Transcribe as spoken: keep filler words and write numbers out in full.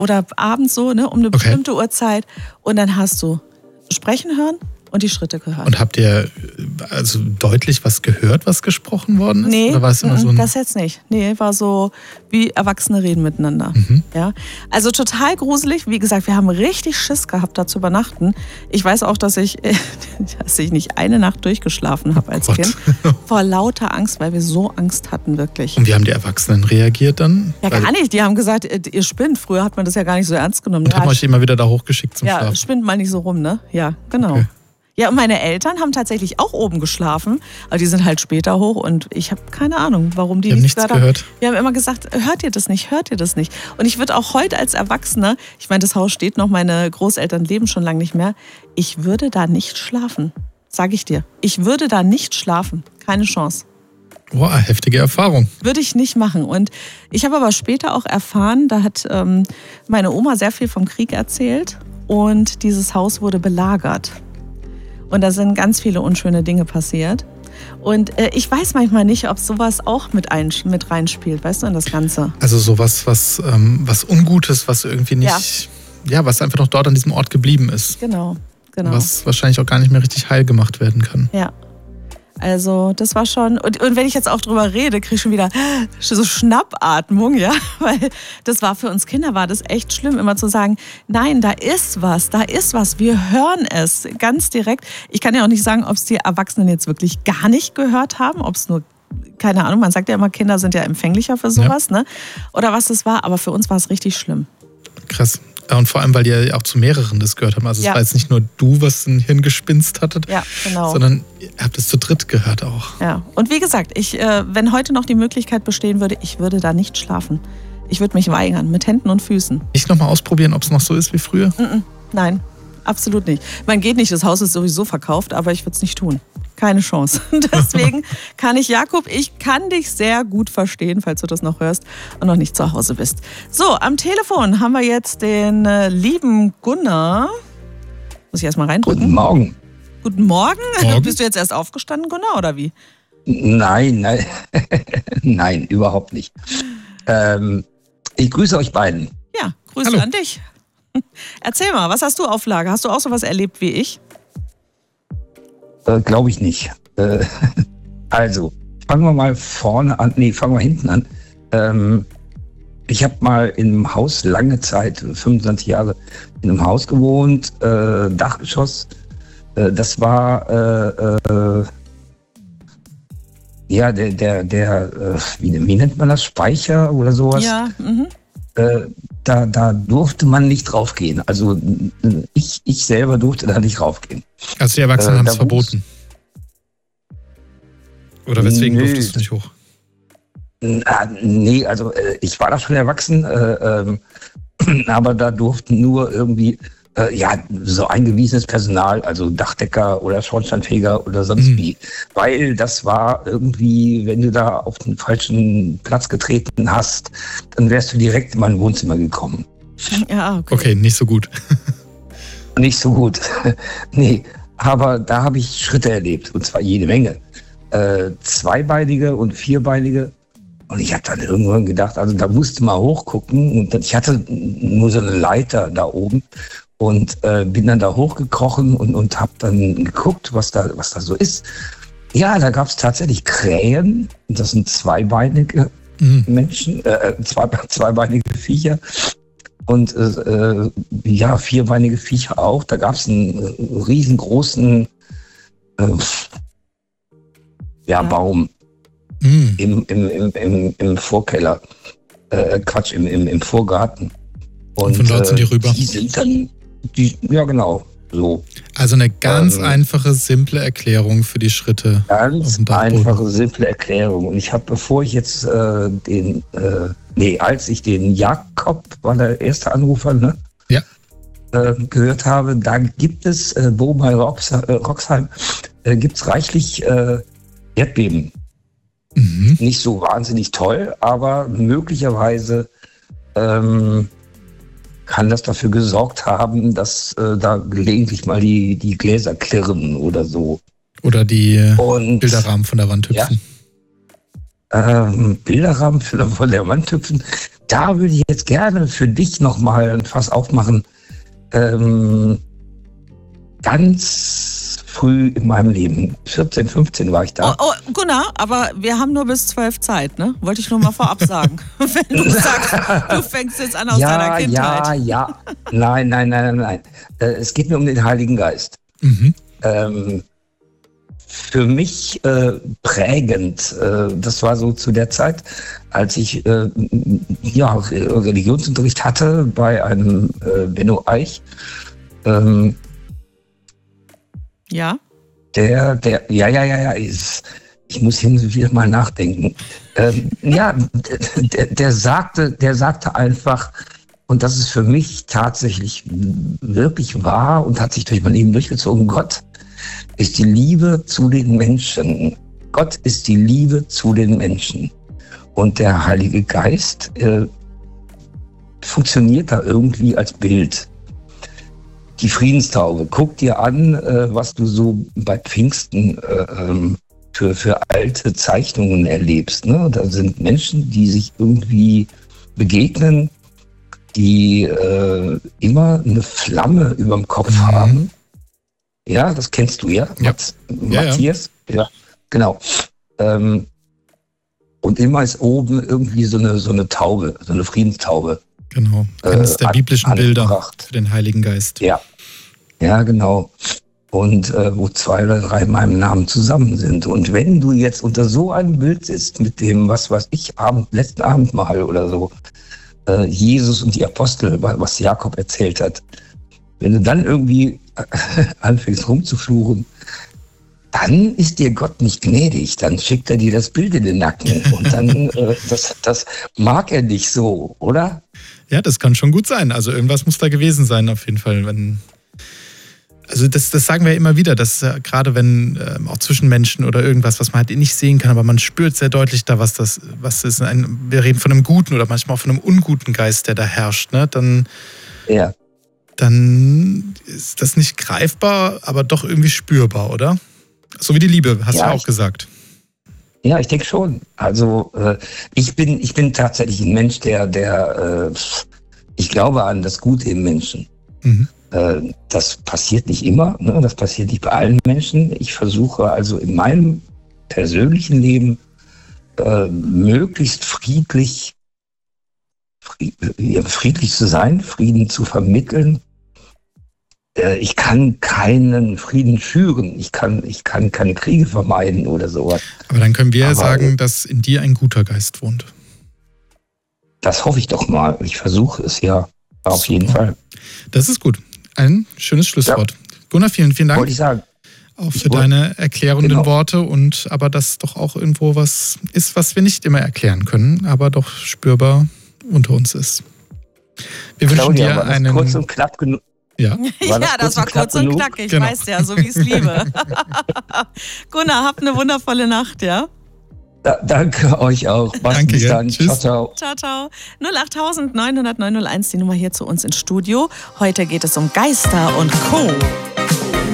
oder abends so, ne, um eine Okay. bestimmte Uhrzeit. Und dann hast du Sprechen hören und die Schritte gehört. Und habt ihr also deutlich was gehört, was gesprochen worden ist? Nee, Oder war es immer mm, so ein das jetzt nicht. Nee, war so, wie Erwachsene reden miteinander. Mhm. Ja? Also total gruselig. Wie gesagt, wir haben richtig Schiss gehabt, da zu übernachten. Ich weiß auch, dass ich, dass ich nicht eine Nacht durchgeschlafen habe als Gott. Kind. Vor lauter Angst, weil wir so Angst hatten, wirklich. Und wie haben die Erwachsenen reagiert dann? Ja, Weil- gar nicht. Die haben gesagt, ihr spinnt. Früher hat man das ja gar nicht so ernst genommen. Und Ja, haben euch immer wieder da hochgeschickt zum ja, Schlafen? spinnt mal nicht so rum, ne? Ja, genau. Okay. Ja, und meine Eltern haben tatsächlich auch oben geschlafen, aber die sind halt später hoch und ich habe keine Ahnung, warum die, Die haben nichts gehört? Wir haben immer gesagt, hört ihr das nicht, hört ihr das nicht? Und ich würde auch heute als Erwachsener, ich meine, das Haus steht noch, meine Großeltern leben schon lange nicht mehr, ich würde da nicht schlafen, sage ich dir. Ich würde da nicht schlafen, keine Chance. Boah, heftige Erfahrung. Würde ich nicht machen. Und ich habe aber später auch erfahren, da hat ähm, meine Oma sehr viel vom Krieg erzählt und dieses Haus wurde belagert. Und da sind ganz viele unschöne Dinge passiert. Und äh, ich weiß manchmal nicht, ob sowas auch mit, ein, mit reinspielt, weißt du, in das Ganze. Also sowas, was, ähm, was Ungutes, was irgendwie nicht, ja. ja, was einfach noch dort an diesem Ort geblieben ist. Genau, genau. Was wahrscheinlich auch gar nicht mehr richtig heil gemacht werden kann. Ja. Also das war schon, und, und wenn ich jetzt auch drüber rede, kriege ich schon wieder so Schnappatmung, ja, weil das war für uns Kinder, war das echt schlimm, immer zu sagen, nein, da ist was, da ist was, wir hören es ganz direkt. Ich kann ja auch nicht sagen, ob es die Erwachsenen jetzt wirklich gar nicht gehört haben, ob es nur, keine Ahnung, man sagt ja immer, Kinder sind ja empfänglicher für sowas, ja. ne, oder was das war, aber für uns war es richtig schlimm. Krass. Und vor allem, weil die ja auch zu mehreren das gehört haben. Also ja. es war jetzt nicht nur du, was ein Hirngespinst hattet, ja, genau. sondern ihr habt es zu dritt gehört auch. Ja, und wie gesagt, ich, äh, wenn heute noch die Möglichkeit bestehen würde, ich würde da nicht schlafen. Ich würde mich weigern, mit Händen und Füßen. Nicht nochmal ausprobieren, ob es noch so ist wie früher? Mm-mm, nein, absolut nicht. Man geht nicht, das Haus ist sowieso verkauft, aber ich würde es nicht tun. Keine Chance. Deswegen kann ich, Jakob, ich kann dich sehr gut verstehen, falls du das noch hörst und noch nicht zu Hause bist. So, am Telefon haben wir jetzt den äh, lieben Gunnar. Muss ich erst mal reindrücken? Guten Morgen. Guten Morgen. Morgen. Bist du jetzt erst aufgestanden, Gunnar, oder wie? Nein, nein, nein, überhaupt nicht. Ähm, ich grüße euch beiden. Ja, Grüße Hallo. an dich. Erzähl mal, was hast du auf Lager? Hast du auch sowas erlebt wie ich? Äh, Glaube ich nicht. Äh, also, fangen wir mal vorne an. Nee, fangen wir hinten an. Ähm, ich habe mal in einem Haus lange Zeit, fünfundzwanzig Jahre, in einem Haus gewohnt, äh, Dachgeschoss. Äh, das war, äh, äh, ja, der, der, der äh, wie, wie nennt man das? Speicher oder sowas? Ja, mhm. Äh, da, da durfte man nicht draufgehen. Also ich, ich selber durfte da nicht raufgehen. Also die Erwachsenen Äh, haben da es verboten. Oder weswegen Nö, durftest du nicht hoch? Ah, nee, also äh, ich war da schon erwachsen, äh, ähm, aber da durften nur irgendwie äh, ja so eingewiesenes Personal, also Dachdecker oder Schornsteinfeger oder sonst Mhm. wie. Weil das war irgendwie, wenn du da auf den falschen Platz getreten hast, dann wärst du direkt in mein Wohnzimmer gekommen. Ja, okay. Okay, nicht so gut. Nicht so gut. Nee, aber da habe ich Schritte erlebt, und zwar jede Menge. Äh, zweibeinige und vierbeinige. Und ich habe dann irgendwann gedacht, also da musste mal hochgucken. Und ich hatte nur so eine Leiter da oben und äh, bin dann da hochgekrochen und, und habe dann geguckt, was da, was da so ist. Ja, da gab es tatsächlich Krähen. Das sind zweibeinige Mhm. Menschen, äh, zwei, zweibeinige Viecher. Und äh, ja, vierbeinige Viecher auch. Da gab es einen äh, riesengroßen äh, ja, Ja. Baum Mhm. im, im, im, im, im Vorkeller. Äh, Quatsch, im, im, im Vorgarten. Und von dort sind die rüber? Die sind dann, die, ja genau, so. Also eine ganz Ähm, einfache, simple Erklärung für die Schritte. Auf Ganz dem Dachboden. einfache, simple Erklärung. Und ich habe, bevor ich jetzt äh, den, äh, nee, als ich den Jakob, war der erste Anrufer, ne? Ja. Äh, gehört habe, da gibt es, äh, wo bei Rox, äh, Roxheim, äh, gibt es reichlich äh, Erdbeben. Mhm. Nicht so wahnsinnig toll, aber möglicherweise ähm, kann das dafür gesorgt haben, dass äh, da gelegentlich mal die, die Gläser klirren oder so. Oder die äh, Und Bilderrahmen von der Wand hüpfen. ähm, Bilderrahmen von der Wand hüpfen, da würde ich jetzt gerne für dich nochmal ein Fass aufmachen. Ähm, ganz früh in meinem Leben, vierzehn, fünfzehn war ich da. Oh, oh, Gunnar, aber wir haben nur bis zwölf Zeit, ne? Wollte ich nur mal vorab sagen. Wenn du sagst, du fängst jetzt an aus ja, deiner Kindheit. Ja, ja, nein, nein, nein, nein, nein. Äh, es geht mir um den Heiligen Geist. Mhm. Ähm, für mich äh, prägend, äh, das war so zu der Zeit, als ich äh, ja, Religionsunterricht hatte bei einem äh, Benno Eich. Ähm, Ja? Der, der, ja, ja, ja, ja, ist, ich muss hin und wieder mal nachdenken. Ähm, ja, der, der sagte, der sagte einfach, und das ist für mich tatsächlich wirklich wahr und hat sich durch mein Leben durchgezogen, Gott ist die Liebe zu den Menschen. Gott ist die Liebe zu den Menschen. Und der Heilige Geist äh, funktioniert da irgendwie als Bild. Die Friedenstaube. Guck dir an, äh, was du so bei Pfingsten äh, ähm, für, für alte Zeichnungen erlebst. Ne? Da sind Menschen, die sich irgendwie begegnen, die äh, immer eine Flamme über dem Kopf Mhm. haben. Ja, das kennst du ja, Ja. Mats, Ja, ja. Matthias. Ja, genau. Ähm, und immer ist oben irgendwie so eine, so eine Taube, so eine Friedenstaube. Genau. Eines Äh, der an- biblischen Bilder angebracht. für den Heiligen Geist. Ja, ja, genau. Und äh, wo zwei oder drei in meinem Namen zusammen sind. Und wenn du jetzt unter so einem Bild sitzt mit dem, was weiß ich, Abend, letzten Abendmahl oder so, äh, Jesus und die Apostel, wa- was Jakob erzählt hat, wenn du dann irgendwie anfängst rumzufluchen, dann ist dir Gott nicht gnädig. Dann schickt er dir das Bild in den Nacken. Und dann, äh, das, das mag er nicht so, oder? Ja, das kann schon gut sein. Also irgendwas muss da gewesen sein, auf jeden Fall. Wenn, also das, das sagen wir immer wieder, dass äh, gerade wenn ähm, auch zwischen Menschen oder irgendwas, was man halt nicht sehen kann, aber man spürt sehr deutlich da, was das, was ist. Ein, wir reden von einem guten oder manchmal auch von einem unguten Geist, der da herrscht. Ne? Dann, Ja. dann ist das nicht greifbar, aber doch irgendwie spürbar, oder? So wie die Liebe, hast Ja, du ja auch ich- gesagt. Ja, ich denke schon. Also äh, ich bin, ich bin tatsächlich ein Mensch, der, der, äh, ich glaube an das Gute im Menschen. Mhm. Äh, das passiert nicht immer, ne? Das passiert nicht bei allen Menschen. Ich versuche also in meinem persönlichen Leben äh, möglichst friedlich, fried, ja, friedlich zu sein, Frieden zu vermitteln. Äh, ich kann keinen Frieden schüren. Ich kann, ich kann keine Kriege vermeiden oder sowas. Aber dann können wir ja Aber- sagen, dass in dir ein guter Geist wohnt. Das hoffe ich doch mal. Ich versuche es ja auf jeden Super. Fall. Das ist gut. Ein schönes Schlusswort. Gunnar, vielen, vielen Dank. Wollte ich sagen. Auch Ich für wollte- deine erklärenden Genau. Worte und aber das doch auch irgendwo was ist, was wir nicht immer erklären können, aber doch spürbar unter uns ist. Wir wünschen Claudia, dir war das einen. kurz und knapp genug. Ja, War das ja, kurz das war und knapp kurz und genug? knackig, Genau. weißt ja, so wie ich es liebe. Gunnar, habt eine wundervolle Nacht, ja? Da, danke euch auch. Macht's Danke, bis gell? dann. Tschüss. Ciao, ciao. Ciao, ciao. null acht neun null null neun null eins, die Nummer hier zu uns ins Studio. Heute geht es um Geister und Co.